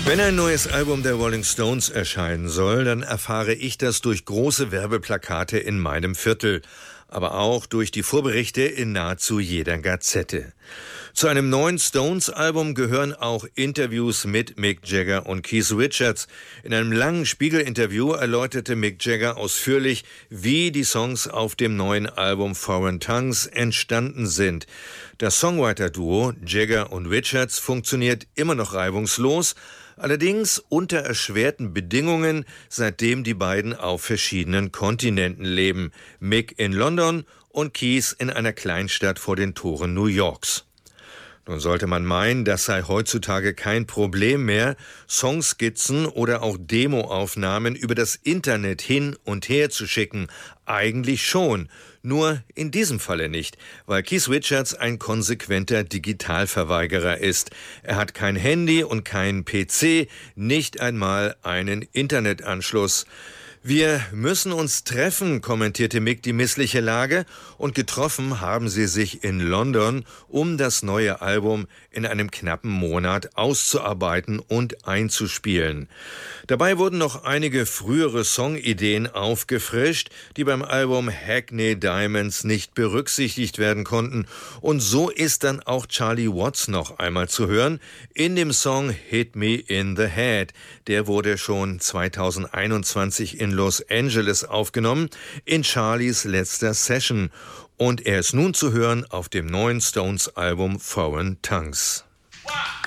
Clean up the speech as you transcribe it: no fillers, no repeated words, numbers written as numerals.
Wenn ein neues Album der Rolling Stones erscheinen soll, dann erfahre ich das durch große Werbeplakate in meinem Viertel, aber auch durch die Vorberichte in nahezu jeder Gazette. Zu einem neuen Stones-Album gehören auch Interviews mit Mick Jagger und Keith Richards. In einem langen Spiegel-Interview erläuterte Mick Jagger ausführlich, wie die Songs auf dem neuen Album Foreign Tongues entstanden sind. Das Songwriter-Duo Jagger und Richards funktioniert immer noch reibungslos, allerdings unter erschwerten Bedingungen, seitdem die beiden auf verschiedenen Kontinenten leben. Mick in London und Keith in einer Kleinstadt vor den Toren New Yorks. Nun sollte man meinen, das sei heutzutage kein Problem mehr, Songskizzen oder auch Demoaufnahmen über das Internet hin und her zu schicken. Eigentlich schon, nur in diesem Falle nicht, weil Keith Richards ein konsequenter Digitalverweigerer ist. Er hat kein Handy und keinen PC, nicht einmal einen Internetanschluss. Wir müssen uns treffen, kommentierte Mick die missliche Lage, und getroffen haben sie sich in London, um das neue Album in einem knappen Monat auszuarbeiten und einzuspielen. Dabei wurden noch einige frühere Songideen aufgefrischt, die beim Album Hackney Diamonds nicht berücksichtigt werden konnten, und so ist dann auch Charlie Watts noch einmal zu hören in dem Song Hit Me in the Head. Der wurde schon 2021 in Los Angeles aufgenommen, in Charlies letzter Session. Und er ist nun zu hören auf dem neuen Stones-Album Foreign Tongues. 1,